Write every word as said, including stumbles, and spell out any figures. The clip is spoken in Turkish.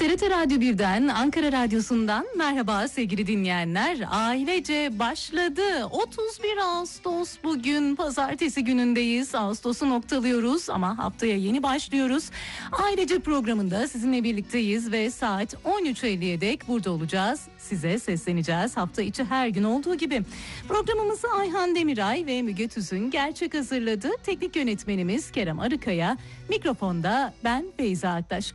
T R T Radyo birden, Ankara Radyosu'ndan merhaba sevgili dinleyenler. Ailece başladı. otuz bir Ağustos bugün, pazartesi günündeyiz. Ağustos'u noktalıyoruz ama haftaya yeni başlıyoruz. Ailece programında sizinle birlikteyiz ve saat on üç elliye dek burada olacağız. Size sesleneceğiz hafta içi her gün olduğu gibi. Programımızı Ayhan Demiray ve Müge Tüzün gerçek hazırladı. Teknik yönetmenimiz Kerem Arıkaya, mikrofonda ben Beyza Aktaş.